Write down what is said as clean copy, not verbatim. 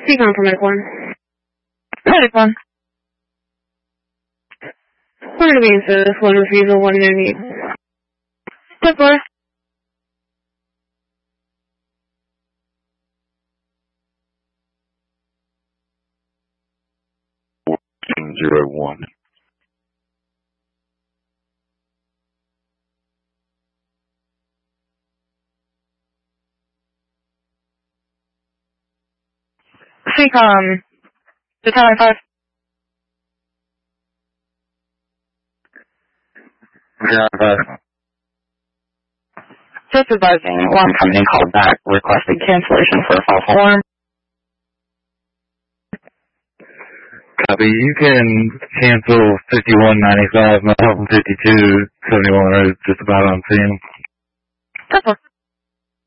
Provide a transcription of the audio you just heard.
Speak on for Medic 1. Medic 1. What are the means for this one refusal? What do you need? Good boy. King 01. CCOM. Battalion 5. Yeah, Just advising, alarm company called back, requesting cancellation for a false alarm. copy. You can cancel 5195, Mile 52, 71 Road, just about on scene. That's